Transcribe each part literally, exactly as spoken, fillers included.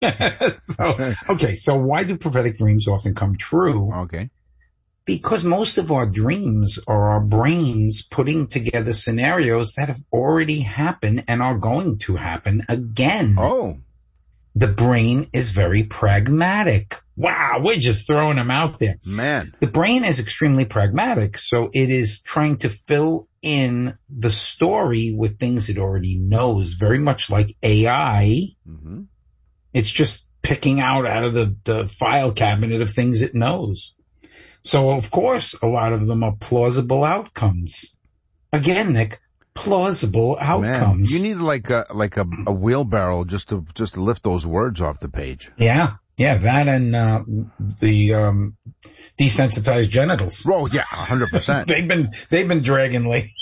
so, okay, so why do prophetic dreams often come true? Okay. Because most of our dreams are our brains putting together scenarios that have already happened and are going to happen again. Oh. The brain is very pragmatic. Wow, we're just throwing them out there. Man. The brain is extremely pragmatic, so it is trying to fill in the story with things it already knows, very much like A I. Mm-hmm. It's just picking out out of the, the file cabinet of things it knows. So, of course, a lot of them are plausible outcomes. Again, Nick, plausible outcomes. Man, you need like a like a, a wheelbarrow just to just to lift those words off the page. Yeah, yeah, that and uh, the um, desensitized genitals. Oh yeah, a hundred percent. They've been they've been dragging lately.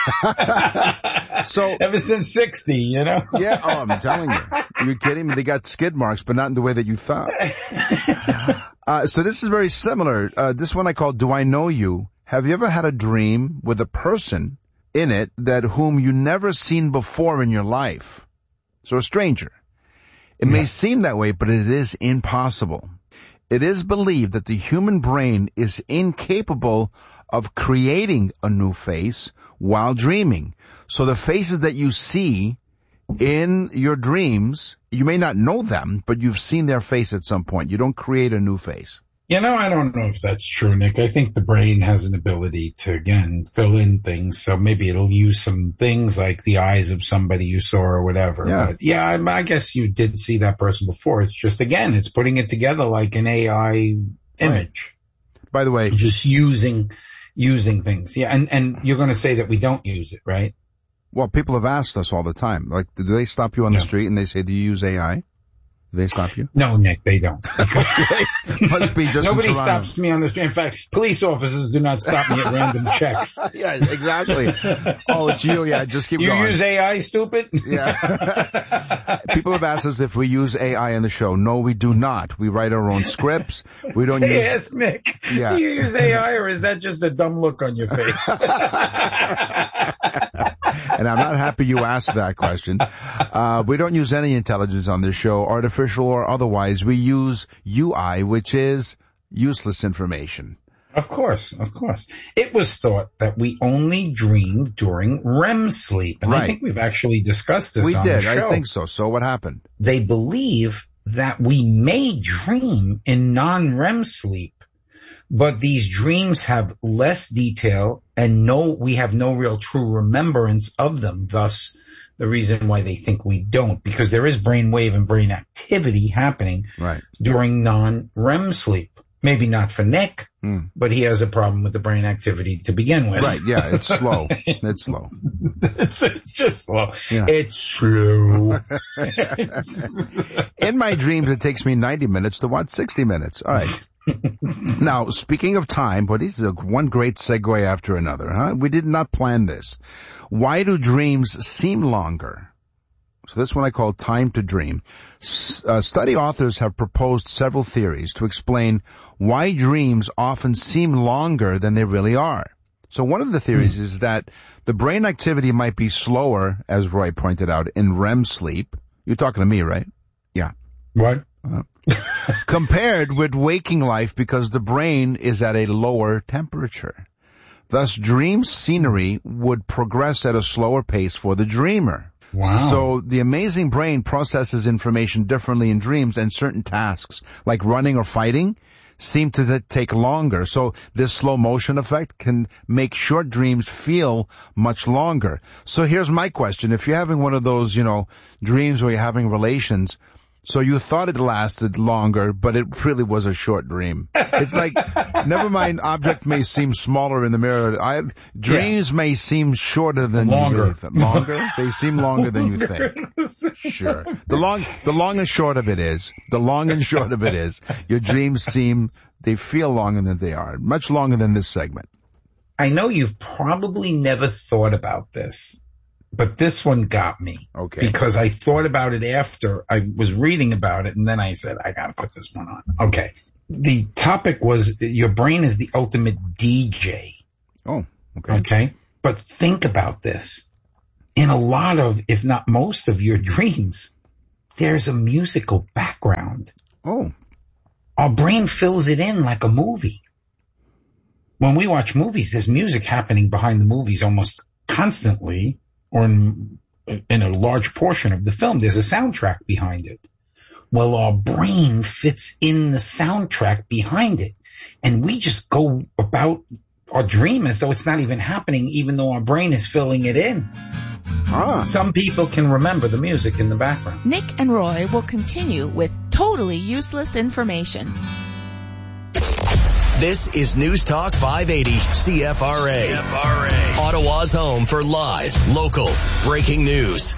So ever since sixty, you know. Yeah, oh, I'm telling you, you're kidding me. They got skid marks, but not in the way that you thought. Uh, so this is very similar. Uh, this one I call "Do I Know You?" Have you ever had a dream with a person in it that whom you never seen before in your life? So a stranger. It yeah. may seem that way, but it is impossible. It is believed that the human brain is incapable of creating a new face while dreaming. So the faces that you see in your dreams, you may not know them, but you've seen their face at some point. You don't create a new face. You know, I don't know if that's true, Nick. I think the brain has an ability to, again, fill in things. So maybe it'll use some things like the eyes of somebody you saw or whatever. Yeah, but yeah I, I guess you did see that person before. It's just, again, it's putting it together like an A I image. Right. By the way, just using using things. Yeah, and, and you're going to say that we don't use it, right? Well, people have asked us all the time. Like, do they stop you on the no. street and they say, do you use A I? Do they stop you? No, Nick, they don't. Must be just Nobody in stops me on the street. In fact, police officers do not stop me at random checks. Yeah, exactly. Oh, it's you. Yeah, just keep you going. You use A I, stupid? Yeah. People have asked us if we use A I in the show. No, we do not. We write our own scripts. We don't use... Yes, Nick. Yeah. Do you use A I or is that just a dumb look on your face? And I'm not happy you asked that question. Uh, we don't use any intelligence on this show, artificial or otherwise. We use U I, which is useless information. Of course, of course. It was thought that we only dream during R E M sleep. And right. I think we've actually discussed this we on did, the show. I think so. So what happened? They believe that we may dream in non-R E M sleep, but these dreams have less detail and no, we have no real true remembrance of them. Thus, the reason why they think we don't, because there is brainwave and brain activity happening right. during non-R E M sleep. Maybe not for Nick, mm. but he has a problem with the brain activity to begin with. Right, yeah, it's slow. It's slow. it's, it's just slow. Yeah. It's true. In my dreams, it takes me ninety minutes to watch sixty minutes. All right. Now, speaking of time, but this is one great segue after another, huh? We did not plan this. Why do dreams seem longer? So this one I call time to dream. S- uh, study authors have proposed several theories to explain why dreams often seem longer than they really are. So one of the theories mm. is that the brain activity might be slower, as Roy pointed out, in R E M sleep. You're talking to me, right? Yeah. What? Uh, compared with waking life because the brain is at a lower temperature. Thus, dream scenery would progress at a slower pace for the dreamer. Wow. So the amazing brain processes information differently in dreams, and certain tasks, like running or fighting, seem to th- take longer. So this slow motion effect can make short dreams feel much longer. So here's my question. If you're having one of those, you know, dreams where you're having relations, so you thought it lasted longer, but it really was a short dream. It's like, never mind, object may seem smaller in the mirror. I, dreams yeah. may seem shorter than longer. you really think. Longer? They seem longer than you think. Sure. The long, the long and short of it is, the long and short of it is, your dreams seem, they feel longer than they are. Much longer than this segment. I know you've probably never thought about this, but this one got me. Okay. Because I thought about it after I was reading about it, and then I said, I gotta put this one on. Okay. The topic was your brain is the ultimate D J. Oh, okay. Okay. But think about this. In a lot of, if not most of your dreams, there's a musical background. Oh. Our brain fills it in like a movie. When we watch movies, there's music happening behind the movies almost constantly, or in, in a large portion of the film, there's a soundtrack behind it. Well, our brain fits in the soundtrack behind it. And we just go about our dream as though it's not even happening, even though our brain is filling it in. Ah. Some people can remember the music in the background. Nick and Roy will continue with totally useless information. This is News Talk five eighty C F R A. C F R A. Ottawa's home for live, local, breaking news.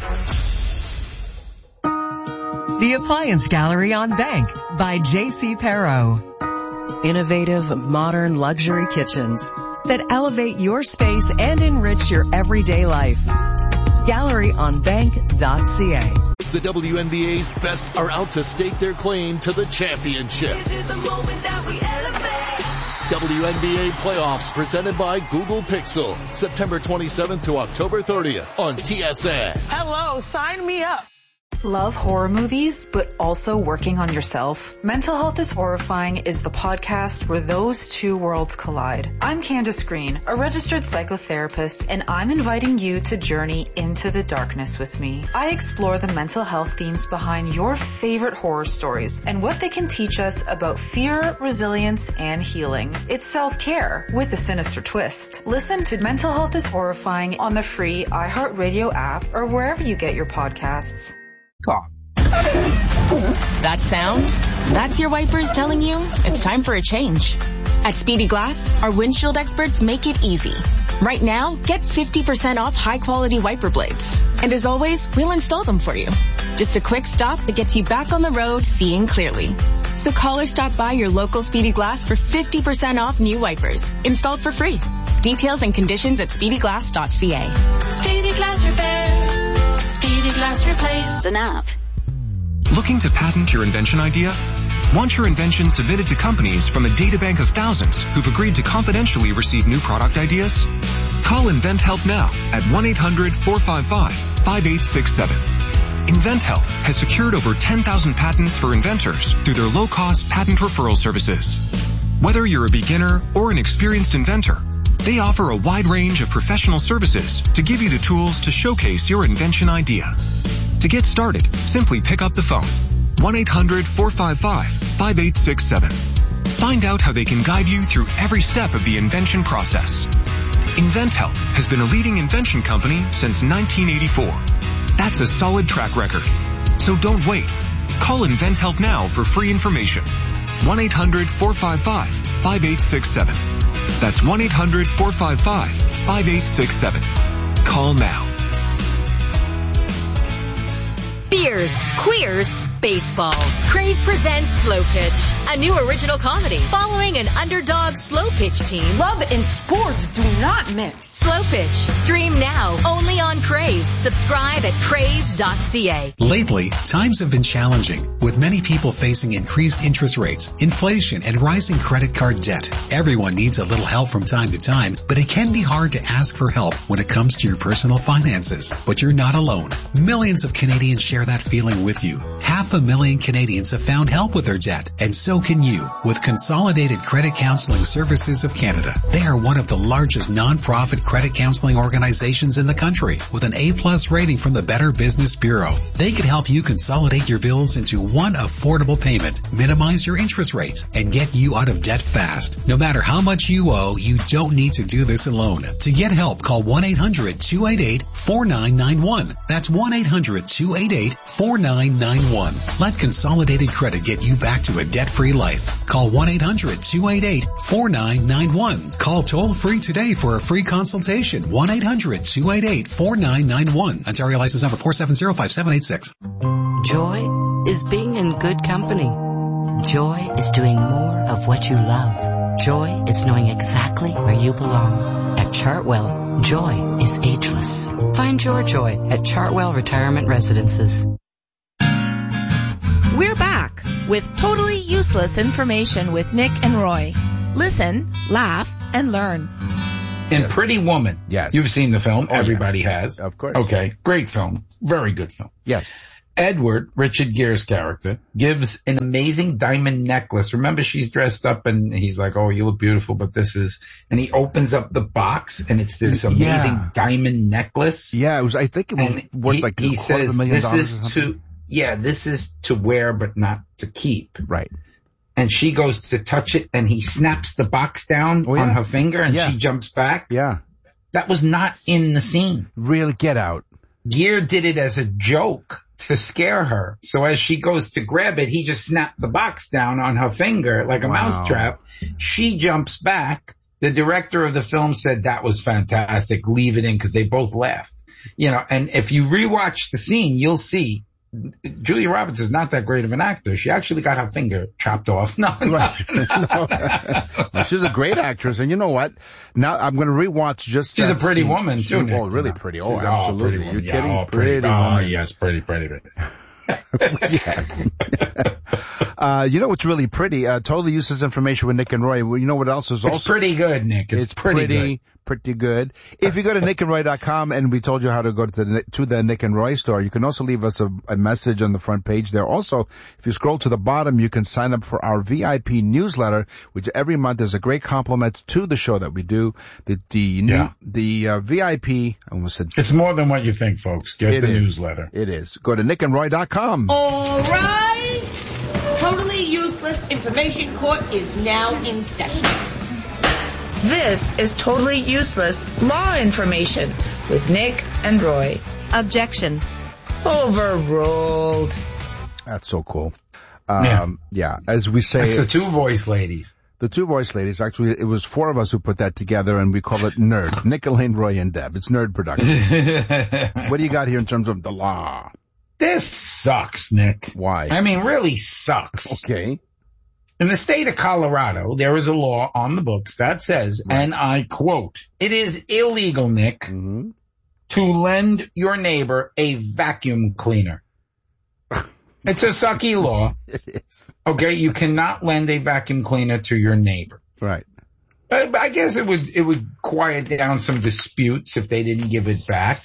The Appliance Gallery on Bank by J C Perro. Innovative, modern luxury kitchens that elevate your space and enrich your everyday life. gallery on bank dot c a. The W N B A's best are out to stake their claim to the championship. This is the moment that we elevate. W N B A playoffs presented by Google Pixel. September twenty-seventh to October thirtieth on T S N. Hello, sign me up. Love horror movies, but also working on yourself? Mental Health is Horrifying is the podcast where those two worlds collide. I'm Candace Green, a registered psychotherapist, and I'm inviting you to journey into the darkness with me. I explore the mental health themes behind your favorite horror stories and what they can teach us about fear, resilience, and healing. It's self-care with a sinister twist. Listen to Mental Health is Horrifying on the free iHeartRadio app or wherever you get your podcasts. That sound? That's your wipers telling you it's time for a change. At Speedy Glass, our windshield experts make it easy. Right now, get fifty percent off high-quality wiper blades. And as always, we'll install them for you. Just a quick stop that gets you back on the road seeing clearly. So call or stop by your local Speedy Glass for fifty percent off new wipers, installed for free. Details and conditions at speedy glass dot c a. Speedy Glass Repair. Speedy Glass Replace. An app. Looking to patent your invention idea? Want your invention submitted to companies from a databank of thousands who've agreed to confidentially receive new product ideas? Call InventHelp now at one eight hundred four five five five eight six seven. InventHelp has secured over ten thousand patents for inventors through their low-cost patent referral services. Whether you're a beginner or an experienced inventor, they offer a wide range of professional services to give you the tools to showcase your invention idea. To get started, simply pick up the phone. one eight hundred four five five five eight six seven. Find out how they can guide you through every step of the invention process. InventHelp has been a leading invention company since nineteen eighty-four. That's a solid track record. So don't wait. Call InventHelp now for free information. one eight hundred four five five five eight six seven. That's one eight hundred four five five five eight six seven. Call now. Beers, queers, baseball. Crave presents Slow Pitch, a new original comedy following an underdog slow pitch team. Love and sports do not mix. Slow Pitch, stream now only on Crave. Subscribe at crave dot c a. Lately, times have been challenging, with many people facing increased interest rates, inflation, and rising credit card debt. Everyone needs a little help from time to time, but it can be hard to ask for help when it comes to your personal finances. But you're not alone. Millions of Canadians share that feeling with you. Half a million Canadians have found help with their debt, and so can you with Consolidated Credit Counseling Services of Canada. They are one of the largest non-profit credit counseling organizations in the country with an A-plus rating from the Better Business Bureau. They can help you consolidate your bills into one affordable payment, minimize your interest rates, and get you out of debt fast. No matter how much you owe, you don't need to do this alone. To get help, call one eight hundred two eight eight four nine nine one. That's one eight hundred two eight eight four nine nine one. Let Consolidated Credit get you back to a debt-free life. Call one eight hundred two eight eight four nine nine one. Call toll-free today for a free consultation. one eight hundred two eight eight four nine nine one. Ontario license number four seven zero five seven eight six. Joy is being in good company. Joy is doing more of what you love. Joy is knowing exactly where you belong. At Chartwell, joy is ageless. Find your joy at Chartwell Retirement Residences. We're back with totally useless information with Nick and Roy. Listen, laugh, and learn. In Pretty Woman. Yes. You've seen the film. Oh, Everybody yeah. has. Of course. Okay. Great film. Very good film. Yes. Edward, Richard Gere's character, gives an amazing diamond necklace. Remember, she's dressed up and he's like, oh, you look beautiful, but this is, and he opens up the box and it's this amazing yeah. diamond necklace. Yeah, it was, I think it was and worth he, like he a quarter says, of a million this dollars is to, yeah, this is to wear, but not to keep. Right. And she goes to touch it and he snaps the box down oh, yeah. on her finger and yeah. she jumps back. Yeah. That was not in the scene. Really, get out. Gere did it as a joke to scare her. So as she goes to grab it, he just snapped the box down on her finger like a wow. mousetrap. She jumps back. The director of the film said that was fantastic. Leave it in because they both laughed. You know, and if you rewatch the scene, you'll see Julia Roberts is not that great of an actor. She actually got her finger chopped off. No, right. no, no. Well, she's a great actress, and you know what? Now I'm going to rewatch just. She's that a pretty scene. woman too. She, oh, really pretty. Oh, she's absolutely. Oh, You're yeah, kidding? Oh, pretty, pretty woman. Oh, yes, pretty, pretty. yeah. uh, you know what's really pretty? Uh, totally useless information with Nick and Roy. You know what else is also it's pretty good, Nick. It's, it's pretty, pretty good. Pretty good. If you go to nick and roy dot com and we told you how to go to the, to the Nick and Roy store, you can also leave us a, a message on the front page there. Also, if you scroll to the bottom, you can sign up for our V I P newsletter, which every month is a great compliment to the show that we do. The, the, yeah. new, the uh, V I P, I almost said. It's more than what you think, folks. Get it the is. newsletter. It is. Go to nick and roy dot com. All right. Totally Useless Information Court is now in session. This is Totally Useless Law Information with Nick and Roy. Objection. Overruled. That's so cool. Um, yeah. yeah, as we say. That's the two voice ladies. The two voice ladies. Actually, it was four of us who put that together, and we call it Nerd. Nick, Elaine, Roy, and Deb. It's Nerd Production. What do you got here in terms of the law? This sucks, Nick. Why? I mean, really sucks. Okay. In the state of Colorado, there is a law on the books that says, right. and I quote, it is illegal, Nick, mm-hmm. to lend your neighbor a vacuum cleaner. It's a sucky law. It is. Okay, you cannot lend a vacuum cleaner to your neighbor. Right. I, I guess it would it would quiet down some disputes if they didn't give it back.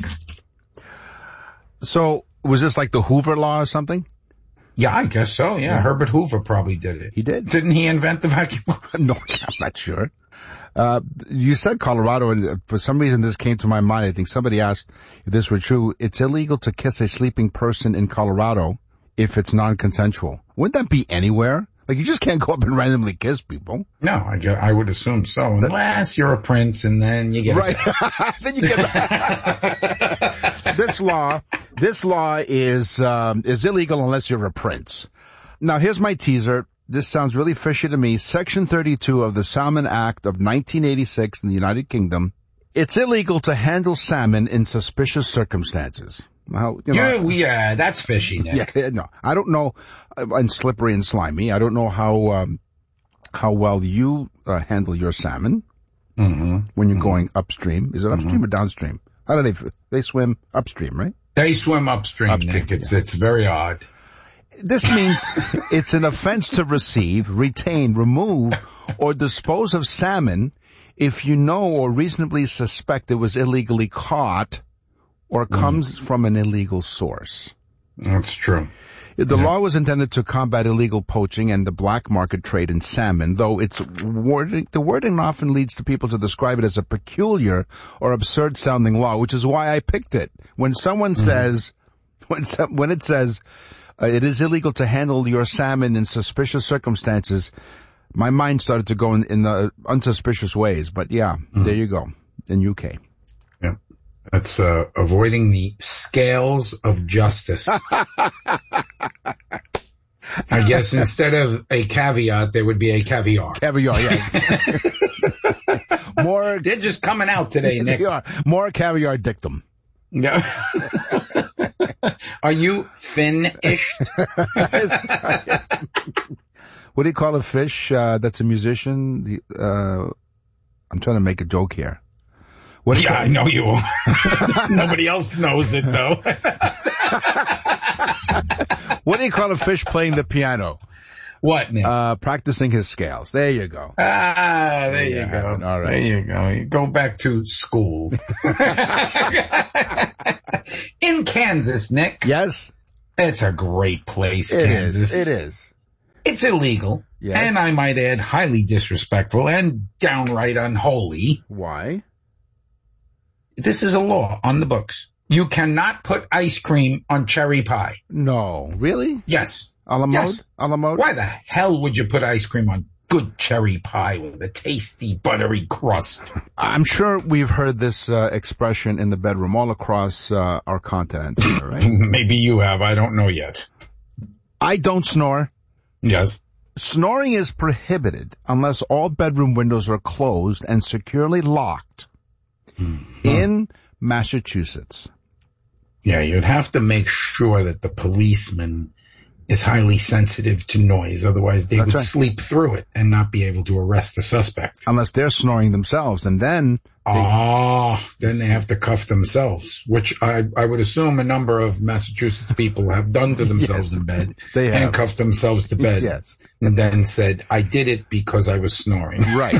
So, was this like the Hoover law or something? Yeah, I guess so, yeah. yeah. Herbert Hoover probably did it. He did? Didn't he invent the vacuum? No, I'm not sure. Uh, you said Colorado, and for some reason this came to my mind. I think somebody asked if this were true. It's illegal to kiss a sleeping person in Colorado if it's non-consensual. Wouldn't that be anywhere? Like, you just can't go up and randomly kiss people. No, I, guess, I would assume so, unless you're a prince and then you get right. Then you get this law. This law is um, is illegal unless you're a prince. Now, here's my teaser. This sounds really fishy to me. Section thirty-two of the Salmon Act of nineteen eighty-six in the United Kingdom. It's illegal to handle salmon in suspicious circumstances. How, you know, yeah, yeah, that's fishy, Nick. Yeah, no, I don't know, and slippery and slimy. I don't know how um, how well you uh, handle your salmon mm-hmm. when you're mm-hmm. going upstream. Is it upstream mm-hmm. or downstream? How do they they swim upstream, right? They swim upstream, upstream Nick. It's yeah. it's very odd. This means it's an offense to receive, retain, remove, or dispose of salmon if you know or reasonably suspect it was illegally caught or comes mm. from an illegal source. That's true. The yeah. law was intended to combat illegal poaching and the black market trade in salmon, though its wording, the wording often leads to people to describe it as a peculiar or absurd sounding law, which is why I picked it. When someone mm. says, when, when it says, uh, it is illegal to handle your salmon in suspicious circumstances, my mind started to go in, in the unsuspicious ways. But yeah, mm. there you go, in U K. Yeah. That's uh, avoiding the scales of justice. I guess instead of a caveat, there would be a caviar. Caviar, yes. More. They're just coming out today, Nick. More caviar dictum. Yeah. Are you Finn-ish? What do you call a fish uh, that's a musician? Uh, I'm trying to make a joke here. What yeah, I know you. Nobody else knows it, though. What do you call a fish playing the piano? What, Nick? Uh, practicing his scales. There you go. Ah, there you, you go. All right. There you go. You go back to school. In Kansas, Nick. Yes. It's a great place, It Kansas. is. It is. It's illegal. Yes. And I might add, highly disrespectful and downright unholy. Why? This is a law on the books. You cannot put ice cream on cherry pie. No. Really? Yes. A la mode? Yes. A la mode? Why the hell would you put ice cream on good cherry pie with a tasty, buttery crust? I'm sure we've heard this uh, expression in the bedroom all across uh, our continent, right? Maybe you have. I don't know yet. I don't snore. Yes. Snoring is prohibited unless all bedroom windows are closed and securely locked Mm-hmm. in Massachusetts. Yeah, you'd have to make sure that the policeman is highly sensitive to noise. Otherwise, they That's would right. sleep through it and not be able to arrest the suspect. Unless they're snoring themselves, and then they, Ah, then they have to cuff themselves, which I, I would assume a number of Massachusetts people have done to themselves Yes, in bed. they have. Handcuffed themselves to bed. Yes. And then said, I did it because I was snoring. Right.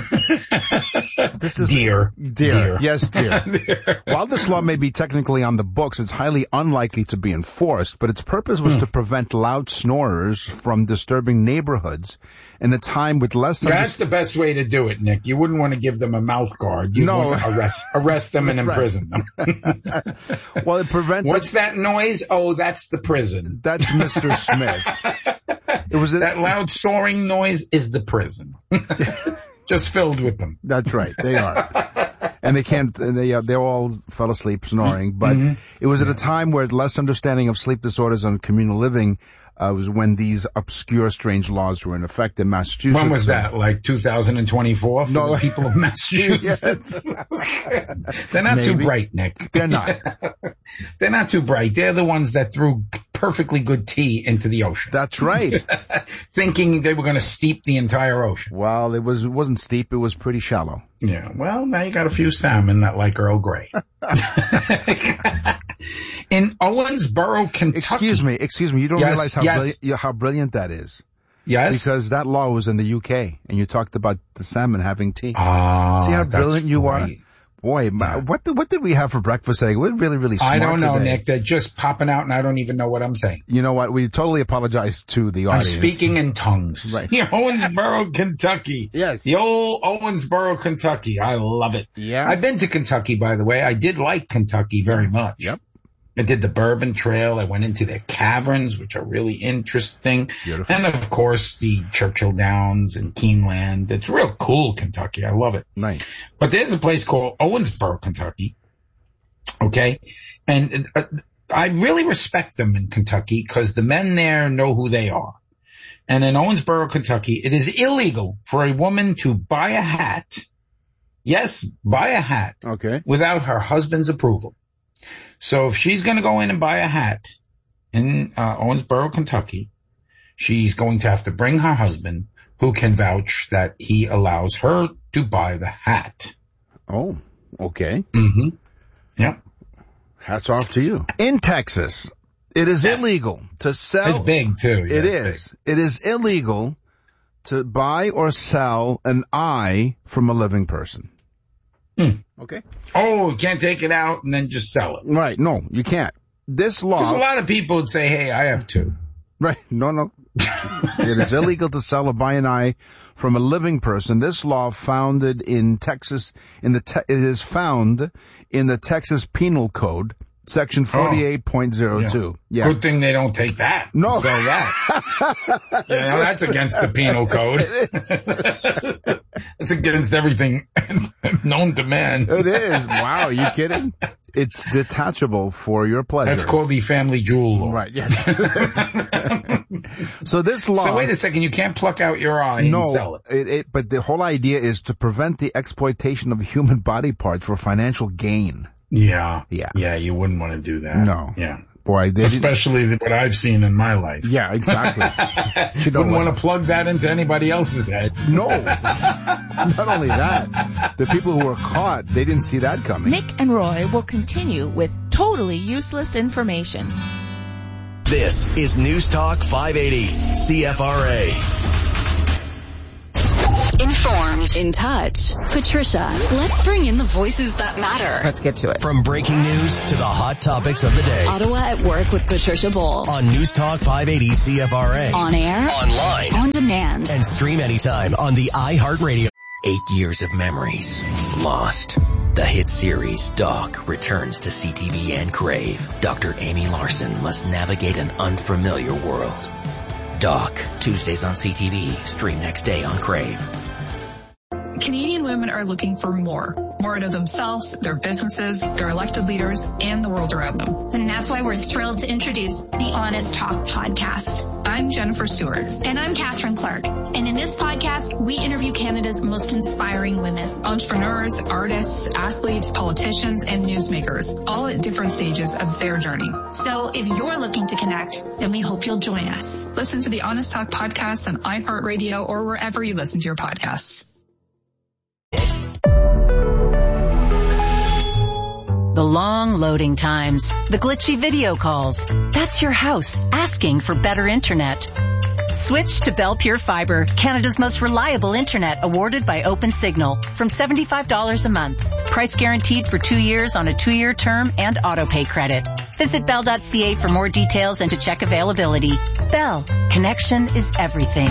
This is Dear. Dear. Dear. Yes, dear. Dear. While this law may be technically on the books, it's highly unlikely to be enforced, but its purpose was Hmm. to prevent loud snorers from disturbing neighborhoods in a time with less than... That's the best way to do it, Nick. You wouldn't want to give them a mouth guard. You No. want to arrest, arrest them and Right. imprison them. Well, it prevents... What's that noise? Oh, that's the prison. That's Mister Smith. It was a, That loud soaring noise is the prison. Just filled with them. That's right. They are. And they can't, they, uh, they all fell asleep snoring, but mm-hmm. it was at a time where less understanding of sleep disorders and communal living uh, was when these obscure, strange laws were in effect in Massachusetts. When was that? Like two thousand twenty-four for No. the people of Massachusetts? They're not Maybe. too bright, Nick. They're not. They're not too bright. They're the ones that threw perfectly good tea into the ocean. That's right. Thinking they were going to steep the entire ocean. Well, it was, it wasn't steep. It was pretty shallow. Yeah, well, now you got a few salmon that like Earl Grey. In Owensboro, Kentucky. Excuse me, excuse me. You don't Yes, realize how, yes. brilliant, how brilliant that is. Yes? Because that law was in the U K, and you talked about the salmon having tea. Ah, See how that's brilliant you right. are? Boy, my, what did, what did we have for breakfast today? We're really, really smart I don't know, today. Nick. They're just popping out, and I don't even know what I'm saying. You know what? We totally apologize to the I'm audience. speaking in tongues. Right. Yeah, Owensboro, Kentucky. Yes. The old Owensboro, Kentucky. I love it. Yeah. I've been to Kentucky, by the way. I did like Kentucky very much. Yep. I did the Bourbon Trail. I went into their caverns, which are really interesting. Beautiful. And of course, the Churchill Downs and Keeneland. It's real cool, Kentucky. I love it. Nice. But there's a place called Owensboro, Kentucky. Okay. And uh, I really respect them in Kentucky because the men there know who they are. And in Owensboro, Kentucky, it is illegal for a woman to buy a hat. Yes, buy a hat. Okay. Without her husband's approval. So if she's going to go in and buy a hat in uh, Owensboro, Kentucky, she's going to have to bring her husband who can vouch that he allows her to buy the hat. Oh, okay. Mm-hmm. Yep. Hats off to you. In Texas, it is Yes. illegal to sell. It's big too. Yeah, It it's is. It is illegal to buy or sell an eye from a living person. Hmm. Okay. Oh, you can't take it out and then just sell it. Right. No, you can't. This law. Because a lot of people would say, hey, I have two. Right. No, no. It is illegal to sell or buy an eye from a living person. This law founded in Texas, in the te- it is found in the Texas Penal Code, section forty-eight point oh two. Yeah. Good thing they don't take that. No. And sell that. You know, that's against the penal code. It's against everything known to man. It is. Wow. Are you kidding? It's detachable for your pleasure. That's called the family jewel law. Right. Yes. So this law. So wait a second, you can't pluck out your eye no, and sell it. It, it, but the whole idea is to prevent the exploitation of human body parts for financial gain. Yeah. Yeah. Yeah, you wouldn't want to do that. No. Yeah. Boy, they Especially what I've seen in my life. Yeah, exactly. You Wouldn't know want to plug that into anybody else's head. No. Not only that, the people who were caught, they didn't see that coming. Nick and Roy will continue with totally useless information. This is News Talk five eighty, C F R A. Informed. In touch. Patricia, let's bring in the voices that matter. Let's get to it. From breaking news to the hot topics of the day. Ottawa at Work with Patricia Bowl. On News Talk five eighty C F R A. On air. Online. On demand. And stream anytime on the iHeartRadio. Eight years of memories lost. The hit series Doc returns to C T V and Crave. Doctor Amy Larson must navigate an unfamiliar world. Doc, Tuesdays on C T V, stream next day on Crave. Canadian women are looking for more. More out of themselves, their businesses, their elected leaders, and the world around them. And that's why we're thrilled to introduce the Honest Talk podcast. I'm Jennifer Stewart. And I'm Catherine Clark. And in this podcast, we interview Canada's most inspiring women. Entrepreneurs, artists, athletes, politicians, and newsmakers, all at different stages of their journey. So if you're looking to connect, then we hope you'll join us. Listen to the Honest Talk podcast on iHeartRadio or wherever you listen to your podcasts. The long loading times, the glitchy video calls. That's your house asking for better internet. Switch to Bell Pure Fiber, Canada's most reliable internet, awarded by OpenSignal, from seventy-five dollars a month. Price guaranteed for two years on a two-year term and auto-pay credit. Visit bell dot c a for more details and to check availability. Bell, connection is everything.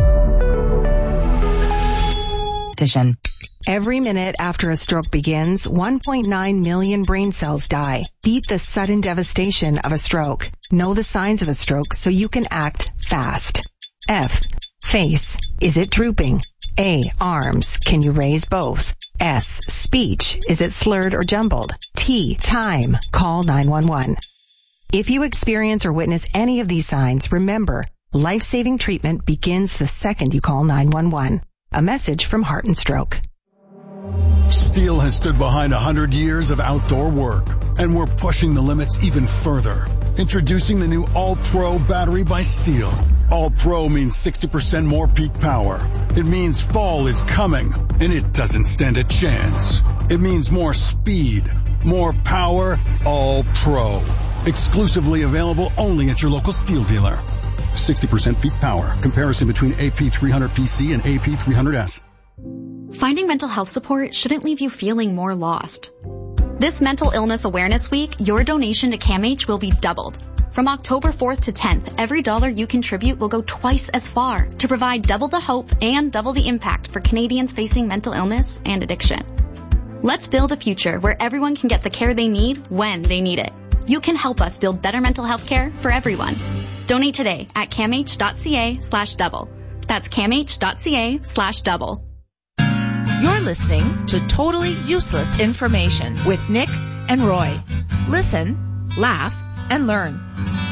Petition. Every minute after a stroke begins, one point nine million brain cells die. Beat the sudden devastation of a stroke. Know the signs of a stroke so you can act fast. F. Face. Is it drooping? A. Arms. Can you raise both? S. Speech. Is it slurred or jumbled? T. Time. Call nine one one. If you experience or witness any of these signs, remember, life-saving treatment begins the second you call nine one one. A message from Heart and Stroke. Steel has stood behind one hundred years of outdoor work, and we're pushing the limits even further. Introducing the new All-Pro battery by Steel. All-Pro means sixty percent more peak power. It means fall is coming, and it doesn't stand a chance. It means more speed, more power, All-Pro. Exclusively available only at your local Steel dealer. sixty percent peak power. Comparison between A P three hundred P C and A P three hundred S. Finding mental health support shouldn't leave you feeling more lost. This Mental Illness Awareness Week, your donation to CAMH will be doubled. From October fourth to tenth, every dollar you contribute will go twice as far to provide double the hope and double the impact for Canadians facing mental illness and addiction. Let's build a future where everyone can get the care they need when they need it. You can help us build better mental health care for everyone. Donate today at camh.ca slash double. That's camh.ca slash double. You're listening to Totally Useless Information with Nick and Roy. Listen, laugh, and learn.